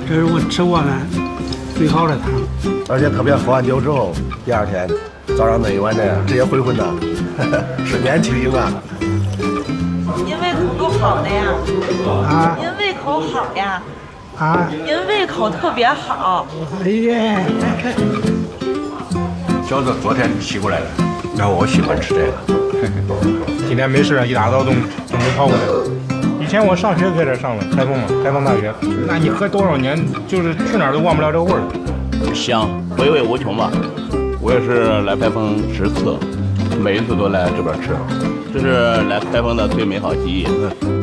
这是我吃过的最好的汤， 而且特别喝完酒之后，第二天早上那一碗这直接回魂呐，是年轻人啊。 您胃口够好的呀！ 啊您胃口好呀！ 啊， 您胃口特别好。 哎呀， 饺子昨天洗过来的，然后我喜欢吃这个。 今天没事，一大早东北跑过来。以前我上学在这上的，开封嘛，开封大学。那你喝多少年，就是去哪儿都忘不了这个味儿。 香，回味无穷吧。我也是来开封10次，每一次都来这边吃，这是来开封的最美好记忆。